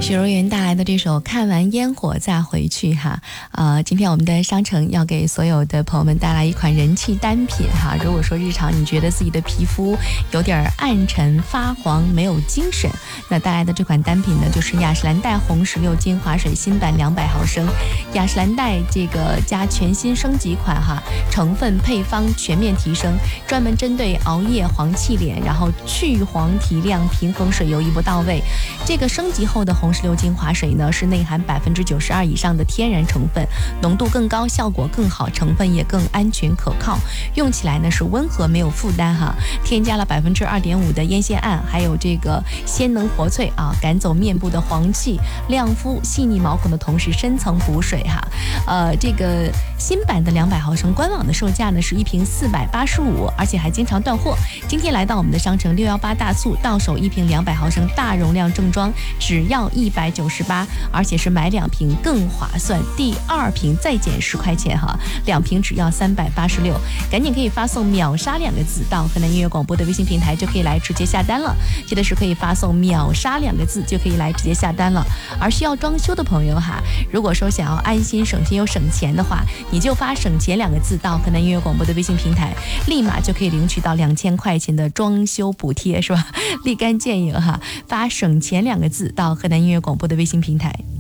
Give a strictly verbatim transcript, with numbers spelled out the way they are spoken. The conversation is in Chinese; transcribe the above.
许茹芸带来的这首《看完烟火再回去》哈，呃，今天我们的商城要给所有的朋友们带来一款人气单品哈。如果说日常你觉得自己的皮肤有点暗沉、发黄、没有精神，那带来的这款单品呢，就是雅诗兰黛红石榴精华水新版两百毫升，雅诗兰黛这个加全新升级款哈，成分配方全面提升，专门针对熬夜黄气脸，然后去黄提亮、平衡水油一步到位。这个升级后的红石榴精华水呢，是内含百分之九十二以上的天然成分，浓度更高，效果更好，成分也更安全可靠，用起来呢是温和没有负担哈。添加了百分之二点五的烟酰胺，还有这个鲜能活萃啊，赶走面部的黄气，亮肤细腻毛孔的同时深层补水哈。呃，这个新版的两百毫升官网的售价呢是一瓶四百八十五，而且还经常断货。今天来到我们的商城六一八大促，到手一瓶两百毫升大容量正装只要一百九十八，而且是买两瓶更划算，第二瓶再减十块钱哈，两瓶只要三百八十六。赶紧可以发送秒杀两个字到河南音乐广播的微信平台，就可以来直接下单了。记得是可以发送秒杀两个字就可以来直接下单了。而需要装修的朋友哈，如果说想要安心省心又省钱的话，你就发省钱两个字到河南音乐广播的微信平台，立马就可以领取到两千块钱的装修补贴，是吧？立竿见影哈，发省钱两个字到河南音乐广播的微信平台。